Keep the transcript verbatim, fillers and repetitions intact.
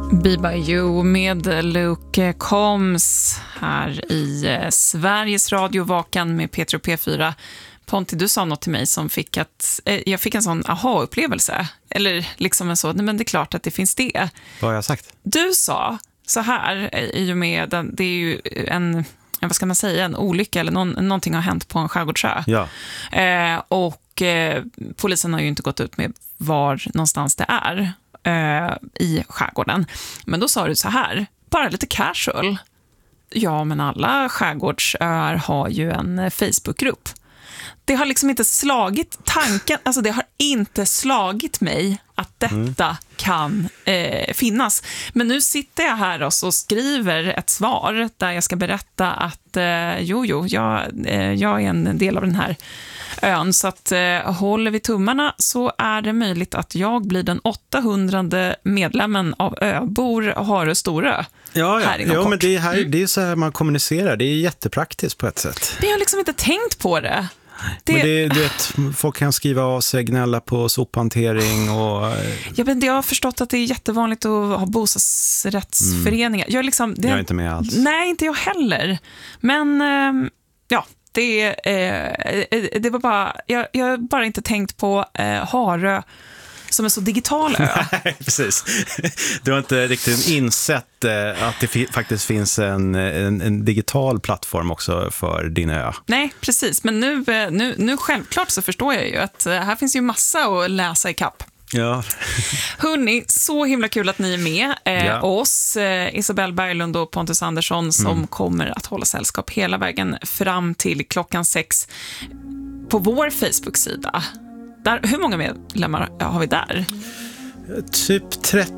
Be By You med Luke Combs här i eh, Sveriges Radio Vakan med Petro P fyra. Ponti, du sa något till mig som fick att eh, jag fick en sån aha-upplevelse. Eller liksom en så, nej men det är klart att det finns det. Vad har jag sagt? Du sa så här, i och med den, det är ju en, vad ska man säga, en olycka eller någon, någonting har hänt på en skärgårdsö. Ja. Eh, och eh, polisen har ju inte gått ut med var någonstans det är eh, i skärgården. Men då sa du så här, bara lite casual. Ja, men alla skärgårdsöar har ju en Facebookgrupp. Det har liksom inte slagit tanken, alltså det har inte slagit mig att detta mm. kan eh, finnas. Men nu sitter jag här och så skriver ett svar där jag ska berätta att eh, jo, jo, jag, eh, jag är en del av den här ön. Så att eh, håller vi tummarna så är det möjligt att jag blir den åttahundrade medlemmen av Öbor Harö Storö. Ja, ja. Här inom ja kort. men det är, här, Mm. det är så här man kommunicerar. Det är jättepraktiskt på ett sätt. Men jag har liksom inte tänkt på det. Det... Men det, du vet, folk kan skriva av sig, gnälla på sophantering och... Ja, men jag har förstått att det är jättevanligt att ha bostadsrättsföreningar. Mm. Jag, liksom, det... jag är inte med alls. Nej, inte jag heller. Men äh, ja, det, äh, det var bara... Jag, jag har bara inte tänkt på äh, Harö som är så digital ö. Nej, precis. Du har inte riktigt insett eh, att det fi- faktiskt finns en, en, en digital plattform också för din ö. Nej, precis. Men nu, nu, nu självklart så förstår jag ju att här finns ju massa att läsa i kapp. Ja. Hörrni, så himla kul att ni är med. Eh, Ja. Oss, eh, Isabelle Berglund och Pontus Andersson som mm. kommer att hålla sällskap hela vägen fram till klockan sex på vår Facebook-sida. Där, hur många medlemmar har vi där? Typ trettio